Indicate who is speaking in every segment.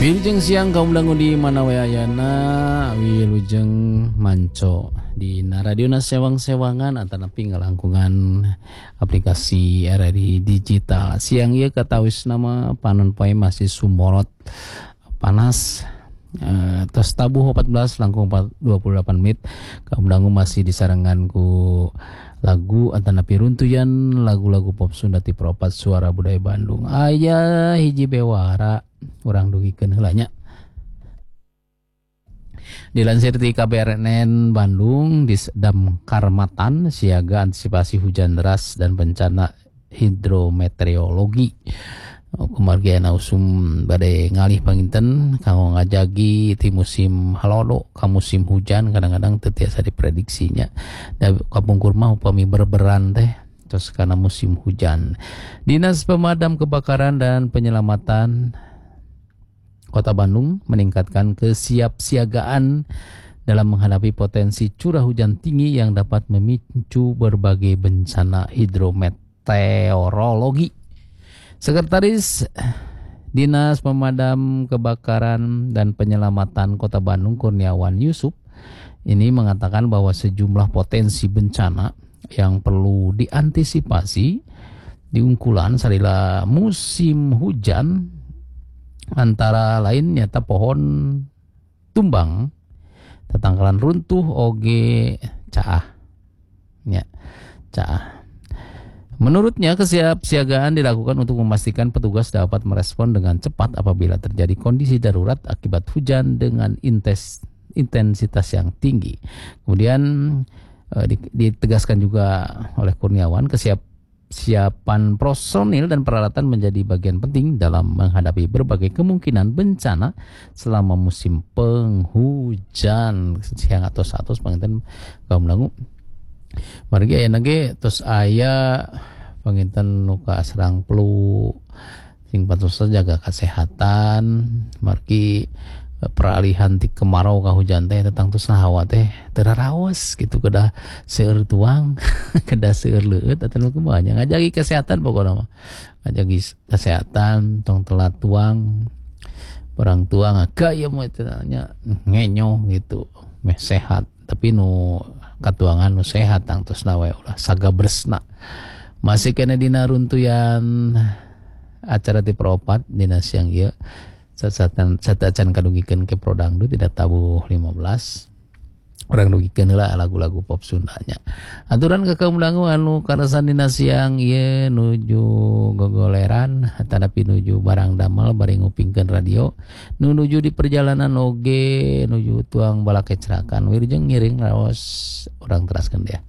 Speaker 1: Wilujeng siang kaum dangu di mana wae ayana wilujeng manco di Radionas sewang-sewangan atanapi ngalangkungan aplikasi RRI digital. Siang ieu katawis nama panon poe masih sumorot panas. Tos tabuh 14 langkung 28 menit kaum dangu masih disarengan ku lagu atanapi runtuyan lagu-lagu pop Sunda ti Propat Suara Budaya Bandung. Aya hiji bewara urang dugikeun heula nya. Dilansir di KBRN Bandung, di Damkar Matan siaga antisipasi hujan deras dan bencana hidrometeorologi. Kumargiana usum badai ngalih panginten kanggo ngajagi ti musim halodo ka musim hujan kadang-kadang teu tiasa diprediksinya. Da kapungkur mah upami berberan teh terus karena musim hujan. Dinas Pemadam Kebakaran dan Penyelamatan Kota Bandung meningkatkan kesiapsiagaan dalam menghadapi potensi curah hujan tinggi yang dapat memicu berbagai bencana hidrometeorologi. Sekretaris Dinas Pemadam Kebakaran dan Penyelamatan Kota Bandung Kurniawan Yusuf ini mengatakan bahwa sejumlah potensi bencana yang perlu diantisipasi di ungkulan sarila musim hujan antara lain nyata pohon tumbang, tetangkalan runtuh oge caah. Ya, caah. Menurutnya kesiapsiagaan dilakukan untuk memastikan petugas dapat merespon dengan cepat apabila terjadi kondisi darurat akibat hujan dengan intensitas yang tinggi. Kemudian ditegaskan juga oleh Kurniawan kesiapan personil dan peralatan menjadi bagian penting dalam menghadapi berbagai kemungkinan bencana selama musim penghujan. Siang atau satu panginten kaum dangu margi aya nage tos aya panginten nu kaserang flu sing patos jaga kesehatan margi peralihan ti kemarau ka hujan teh tentang tos hawa teh teu raraos kitu kedah seueur tuang kedah seueur leueut atuh kumaha ngajagi kesehatan pokona mah ngajagi kesehatan tong telat tuang perang tuang gaya mah teh nya ngenyo gitu meh sehat tapi nu katuangan nu sehat tang tos nawe ulah sagabresna masih kena dina runtuyan acara ti Propat dina siang ieu Satacan kadugikeun ke Prodangdu tidak tabuh 15 orang dugikeun heula lagu-lagu pop Sundanya. Aturan ke kaum dangu anu karasan dina siang ieu nuju gogoleran tanapi nuju barang damel bari ngupingkeun radio nuju di perjalanan oge nuju tuang bala kecerakan wilujeng ngiring raos urang teraskeun dia.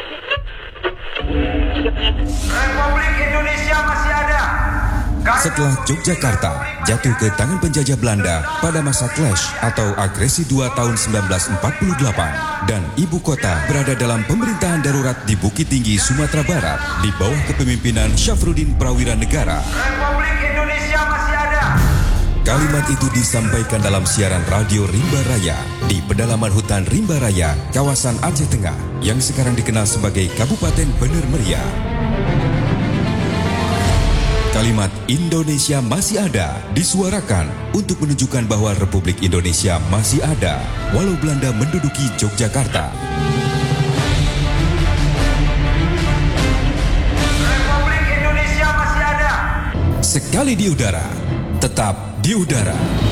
Speaker 2: Republik Indonesia masih ada.
Speaker 3: Setelah Yogyakarta jatuh ke tangan penjajah Belanda pada masa Clash atau Agresi 2 tahun 1948 dan ibu kota berada dalam pemerintahan darurat di Bukit Tinggi, Sumatera Barat di bawah kepemimpinan Syafruddin Prawira Negara.
Speaker 2: Republik Indonesia masih ada.
Speaker 3: Kalimat itu disampaikan dalam siaran radio Rimba Raya di pedalaman hutan Rimba Raya, kawasan Aceh Tengah yang sekarang dikenal sebagai Kabupaten Bener Meriah. Kalimat Indonesia masih ada disuarakan untuk menunjukkan bahwa Republik Indonesia masih ada walau Belanda menduduki Yogyakarta.
Speaker 2: Republik Indonesia masih ada.
Speaker 3: Sekali di udara, tetap di udara.